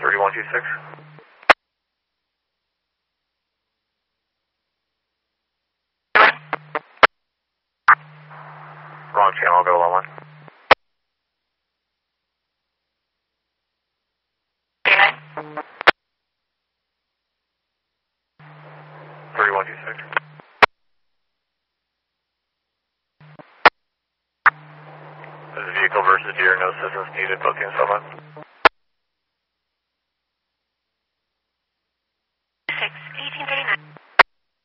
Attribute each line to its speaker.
Speaker 1: 3126. Wrong channel, go low one. 3126. This is vehicle versus deer, no assistance needed, booking someone.